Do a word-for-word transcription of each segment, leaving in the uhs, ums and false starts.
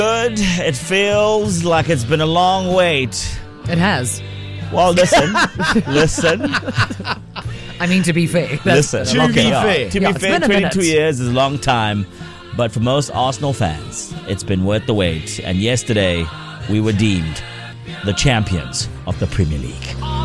Good. It feels like it's been a long wait. It has. Well, listen. listen. I mean, to be fair. Listen. To be fair. To be Yeah, it's fair, been a twenty-two minute. years is a long time. But for most Arsenal fans, it's been worth the wait. And yesterday, we were deemed the champions of the Premier League.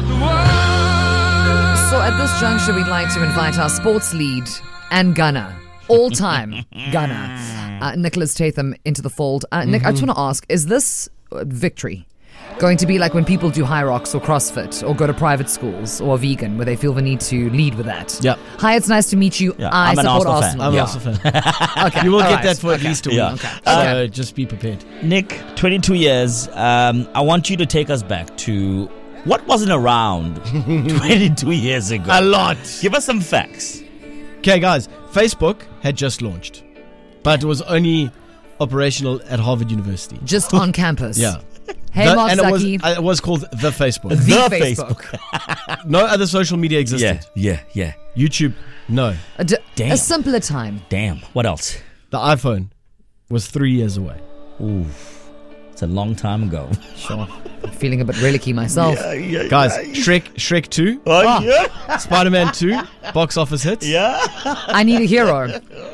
So at this juncture, we'd like to invite our sports lead and gunner, all-time gunner, uh, Nicholas Tatham, into the fold. Uh, Nick, I just want to ask, is this uh, victory going to be like when people do High Rocks or CrossFit or go to private schools or vegan, where they feel the need to lead with that? Yeah. Hi, it's nice to meet you. Yeah, I I'm an support Arsenal fan. Arsenal. I'm Yeah. also a fan. Okay. You will all get right. that for at Okay. least a Yeah. week. Okay. So Okay. just be prepared. Nick, twenty-two years. Um, I want you to take us back to what wasn't around twenty-two years ago. A lot. Give us some facts. Okay, guys. Facebook had just launched, but it was only operational at Harvard University. Just on campus. Yeah. Hey, The- Mark and it was, Zaki. uh, it was called The Facebook. The, The Facebook. No other social media existed. Yeah, yeah, yeah. YouTube, no. A, d- Damn. a simpler time. Damn. What else? The iPhone was three years away. Ooh, it's a long time ago. Sure. I'm feeling a bit relicky myself. yeah, Guys, Shrek, Shrek two, Oh, yeah. Spider-Man two, box office hits. Yeah. I need a hero.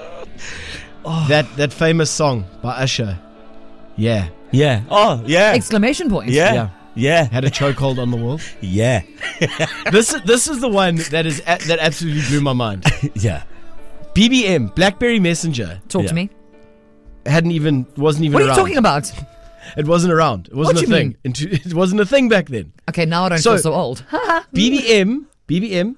That that famous song by Usher. Yeah. Yeah. Oh, yeah. Exclamation point. Yeah. Yeah. Yeah. Had a chokehold on the wall. Yeah. This this is the one that is a, that absolutely blew my mind. Yeah. B B M, BlackBerry Messenger, Talk Yeah. to me. hadn't even wasn't even What are you around. talking about? It wasn't around. It wasn't What a you thing. mean? Into- It wasn't a thing back then. Okay, now I don't So- feel so old. B B M, B B M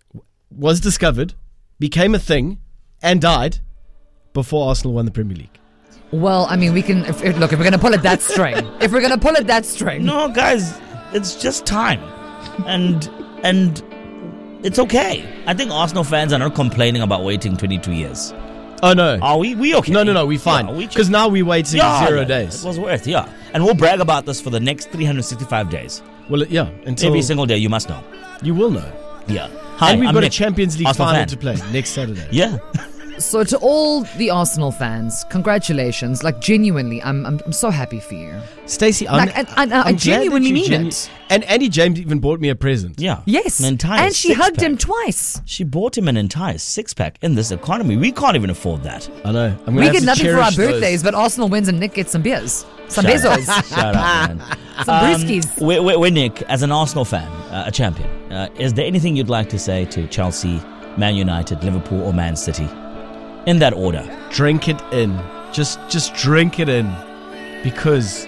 was discovered, became a thing, and died before Arsenal won the Premier League. Well, I mean, we can if, if, look. If we're gonna pull it that string, if we're gonna pull it that string, No, guys, it's just time, and and it's okay. I think Arsenal fans are not complaining about waiting twenty-two years. Oh no. Are we? We okay? No, no, no, we fine. Yeah, we Because just- now we're waiting Yeah, zero yeah, days. It was worth, yeah. And we'll brag about this for the next three hundred sixty-five days. Well, yeah, until Every single day, you must know. you will know. Yeah. Hi, And we've I'm got Nick, a Champions League Arsenal final fan. to play next Saturday. Yeah. So to all the Arsenal fans, congratulations! Like genuinely, I'm I'm, I'm so happy for you. Stacey, I'm, Like, and- and I I'm glad genuinely that you mean genu- it. And Andy James even bought me a present. Yeah. Yes, An entire and she six hugged pack. him twice. She bought him an entire six pack in this economy. We can't even afford that. I know. I'm gonna We have get to nothing for our cherish those. birthdays, but Arsenal wins and Nick gets some beers, some Shut bezos, up. Shut up, man. some brewskis. We're, we're, we're Nick, as an Arsenal fan, uh, a champion. Uh, is there anything you'd like to say to Chelsea, Man United, Liverpool, or Man City? In that order. Drink it in. Just, just drink it in, because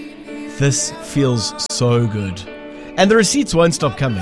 this feels so good, and the receipts won't stop coming.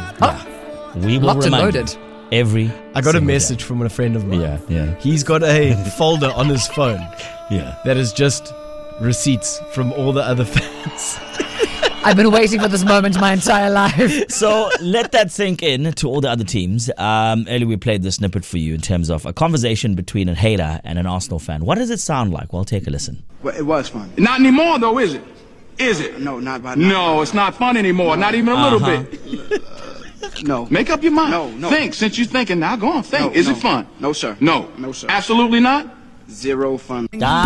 We will Locked and remind you loaded. every I got a single message from a friend of mine. day. Yeah, yeah, He's got a folder on his phone yeah. that is just receipts from all the other fans. I've been waiting for this moment my entire life. So let that sink in to all the other teams. Um, earlier we played the snippet for you in terms of a conversation between a hater and an Arsenal fan. What does it sound like? Well, take a listen. Well, it was fun. Not anymore, though, is it? Is it? No, not by now. No, it's not fun anymore. Not even a little Uh-huh. bit. No. Make up your mind. No, no. Think. Since you're thinking now, go on. Think. No, is no. it fun? No, sir. No. No, sir. Absolutely not. Zero fun. Ah,